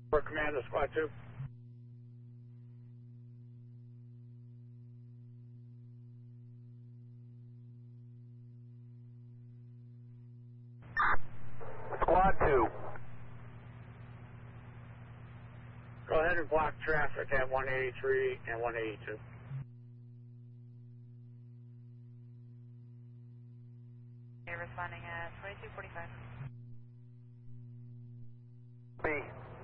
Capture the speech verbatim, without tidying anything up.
For command to squad two. Squad two. Go ahead and block traffic at one eighty-three and one eighty-two. You're responding at twenty-two forty-five. B.